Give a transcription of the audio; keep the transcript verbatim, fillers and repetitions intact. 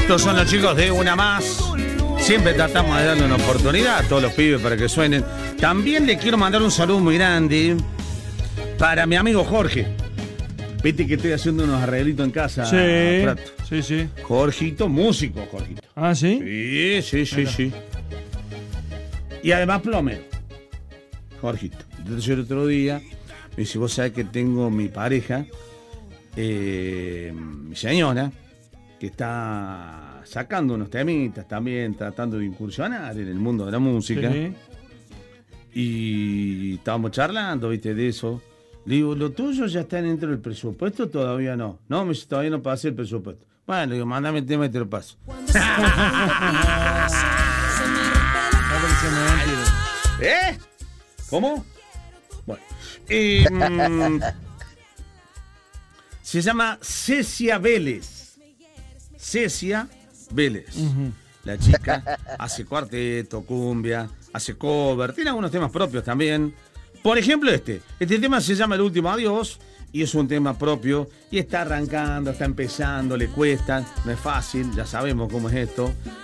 Estos son los chicos de Una Más. Siempre tratamos de darle una oportunidad a todos los pibes para que suenen. También le quiero mandar un saludo muy grande para mi amigo Jorge. Viste que estoy haciendo unos arreglitos en casa. Sí, Prato. sí, sí. Jorgito, músico, Jorgito. ¿Ah, sí? Sí, sí, sí, Mira. sí. Y además plomero. Jorgito. Entonces yo el otro día me dice, vos sabés que tengo mi pareja, eh, mi señora, que está sacando unos temitas también, tratando de incursionar en el mundo de la música. Sí. Y estábamos charlando, viste, de eso. Le digo, ¿lo tuyo ya está dentro del presupuesto? Todavía no. No, me dice, todavía no pasé el presupuesto. Bueno, le digo, mándame el tema y te lo paso. ¿Eh? ¿Cómo? Bueno. Eh, mm, se llama Cecia Vélez. Cecia Vélez. Uh-huh. La chica hace cuarteto, cumbia, hace cover, tiene algunos temas propios también. Por ejemplo este, este tema se llama El Último Adiós y es un tema propio y está arrancando, está empezando, le cuesta, no es fácil, ya sabemos cómo es esto.